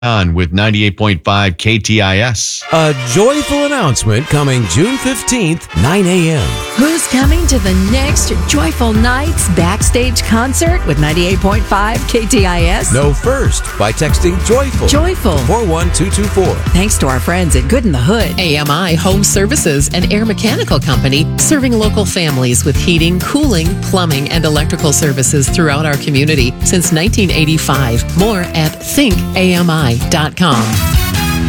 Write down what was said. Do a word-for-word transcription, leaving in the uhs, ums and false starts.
On with ninety-eight point five K T I S. A joyful announcement coming June fifteenth, nine a.m. Who's coming to the next Joyful Nights backstage concert with ninety-eight point five K T I S? Know first by texting JOYFUL. Joyful. four one two two four. Thanks to our friends at Good in the Hood. A M I Home Services, an air mechanical company serving local families with heating, cooling, plumbing, and electrical services throughout our community since nineteen eighty-five. More at think A M I dot com.